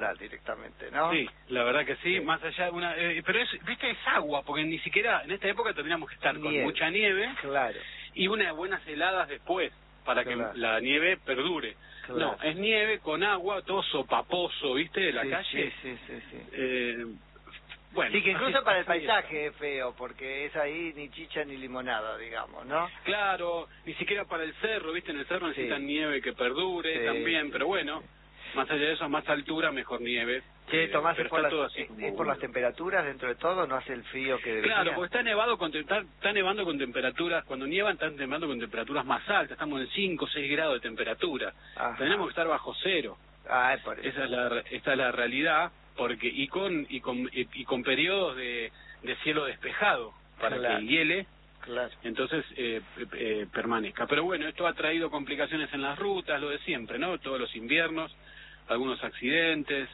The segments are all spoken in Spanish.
nacional directamente, ¿no? Sí, la verdad que sí, más allá de una... pero viste, es agua, porque ni siquiera en esta época tendríamos que estar con mucha nieve, claro, y unas buenas heladas después, para que la nieve perdure. Claro. No, es nieve con agua, todo sopaposo, ¿viste? De la calle. Sí. Bueno, sí, que incluso para el paisaje es feo, porque es ahí ni chicha ni limonada, digamos, ¿no? Claro, ni siquiera para el cerro, ¿viste? En el cerro necesitan nieve que perdure también, pero bueno, más allá de eso, a más altura, mejor nieve. Che, Tomás, ¿es por las temperaturas dentro de todo? ¿No hace el frío que debería? Claro, porque está nevando con temperaturas, cuando nievan están nevando con temperaturas más altas, estamos en 5 o 6 grados de temperatura. Ajá. Tenemos que estar bajo cero. Por eso. Esa es la realidad, porque y con periodos de cielo despejado, para que hiele, entonces permanezca. Pero bueno, esto ha traído complicaciones en las rutas, lo de siempre, ¿no? Todos los inviernos, algunos accidentes.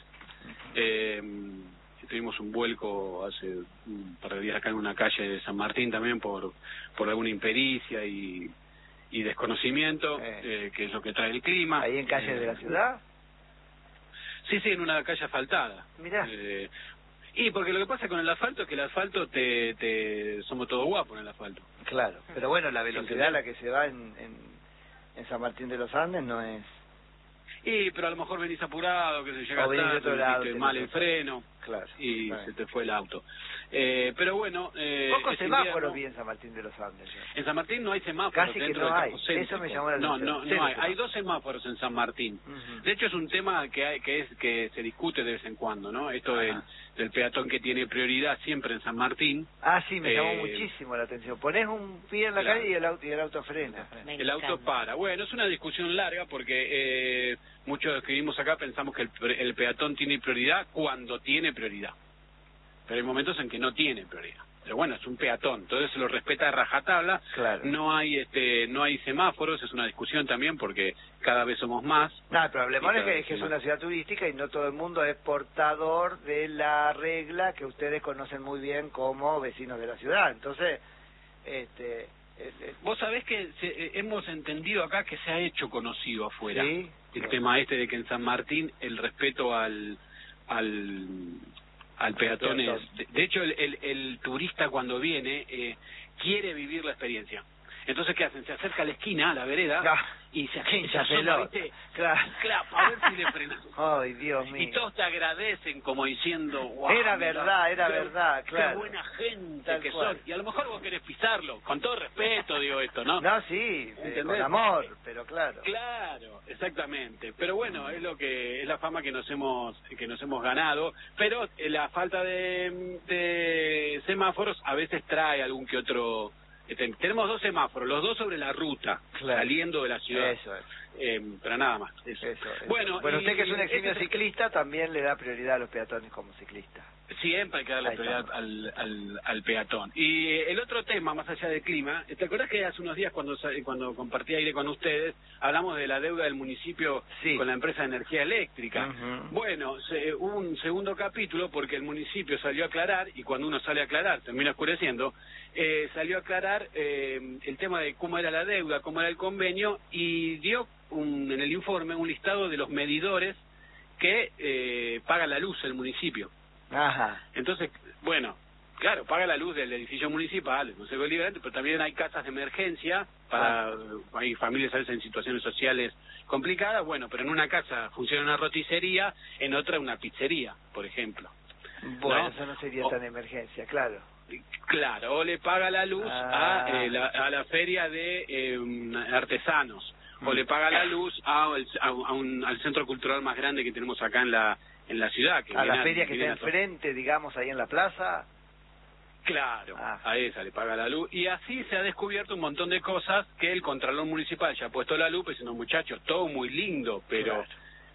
Tuvimos un vuelco hace un par de días acá en una calle de San Martín también por alguna impericia y desconocimiento, que es lo que trae el clima. ¿Ahí en calles de la ciudad? Sí, en una calle asfaltada. Mirá. Y porque lo que pasa con el asfalto es que el asfalto somos todos guapos en el asfalto. Claro, pero bueno, la velocidad a la que se va en San Martín de los Andes no es... pero a lo mejor venís apurado, que se llega tarde, mal el freno, y se te fue el auto. Pero bueno... Pocos semáforos vi en San Martín de los Andes. En San Martín no hay semáforos. Casi que no hay, eso me llamó la atención. No hay. Hay 2 semáforos en San Martín. De hecho es un tema que se discute de vez en cuando, ¿no? Esto del peatón que tiene prioridad siempre en San Martín. Sí, me llamó muchísimo la atención. Ponés un pie en la calle y el auto frena. El auto para. Bueno, es una discusión larga porque muchos que vivimos acá pensamos que el peatón tiene prioridad cuando tiene prioridad. Pero hay momentos en que no tiene prioridad. Pero bueno, es un peatón, entonces se lo respeta de rajatabla. No hay semáforos, es una discusión también porque cada vez somos más. El problema es que es una ciudad turística y no todo el mundo es portador de la regla que ustedes conocen muy bien como vecinos de la ciudad. Entonces, vos sabés que hemos entendido acá que se ha hecho conocido afuera. ¿Sí? El tema de que en San Martín el respeto al peatón es... De hecho, el turista cuando viene quiere vivir la experiencia. Entonces, ¿qué hacen? Se acerca a la esquina, a la vereda, y se asoma, ¿viste? Claro, a ver si le frenan. Ay, Dios mío. Y todos te agradecen como diciendo, wow, era verdad, claro. Qué buena gente que son. Y a lo mejor vos querés pisarlo, con todo respeto digo esto, ¿no? No, sí, con amor, pero claro. Claro, exactamente. Pero bueno, es la fama que nos hemos ganado, pero la falta de semáforos a veces trae algún que otro... Tenemos 2 semáforos, los 2 sobre la ruta, saliendo de la ciudad. Eso es. Pero nada más. Eso. Bueno, usted que es un eximio ciclista también le da prioridad a los peatones como ciclista. Siempre hay que darle prioridad al peatón. Y el otro tema, más allá del clima, ¿te acordás que hace unos días cuando compartí aire con ustedes, hablamos de la deuda del municipio con la empresa de energía eléctrica? Bueno, hubo un segundo capítulo porque el municipio salió a aclarar, y cuando uno sale a aclarar, termina oscureciendo, salió a aclarar el tema de cómo era la deuda, cómo era el convenio, y dio en el informe un listado de los medidores que paga la luz el municipio. Entonces, bueno, claro, paga la luz del edificio municipal, del Consejo Deliberante, pero también hay casas de emergencia hay familias a veces en situaciones sociales complicadas, bueno, pero en una casa funciona una roticería, en otra una pizzería, por ejemplo. Bueno, eso no sería tan emergencia, claro. Claro, o le paga la luz a la feria de artesanos, o le paga la luz al centro cultural más grande que tenemos acá en la ciudad. A la feria que está enfrente, digamos, ahí en la plaza. Claro, a esa le paga la luz. Y así se ha descubierto un montón de cosas que el Contralor Municipal ya ha puesto la lupa diciendo, muchachos, todo muy lindo, pero...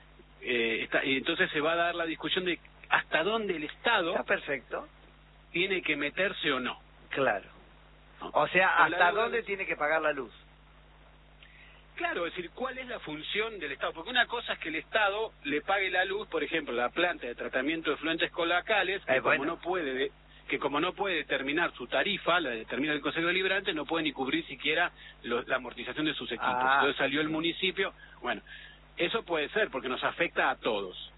y entonces se va a dar la discusión de hasta dónde el Estado... Está perfecto. Tiene que meterse o no. Claro. ¿No? O sea, ¿hasta dónde tiene que pagar la luz? Claro, es decir, ¿cuál es la función del Estado? Porque una cosa es que el Estado le pague la luz, por ejemplo, la planta de tratamiento de efluentes colacales, que como no puede determinar su tarifa, la determina el Consejo Deliberante, no puede ni cubrir siquiera la amortización de sus equipos. Entonces salió el municipio, bueno, eso puede ser porque nos afecta a todos.